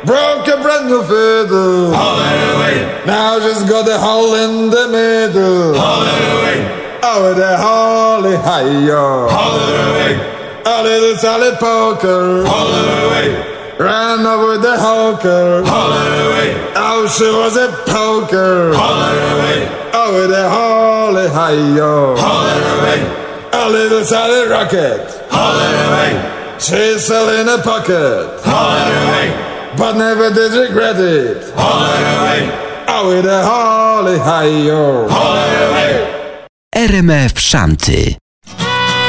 broke a brand new fiddle. Haul it away. Now she's got a hole in the middle. Haul it away. Oh, the holly hi-yo. Haul it away. A little Sally Poker Haul it away. ran over the hawker. Haul it away. Oh, she was a poker. Haul it away. Oh, the holly hi-yo. Haul it away. A little Sally Rocket. Haul it away. She's still in a pocket, Haul it away. but never did regret it. Haul it away. Oh, with a holly hi-yo. Haul it away. RMF Szanty.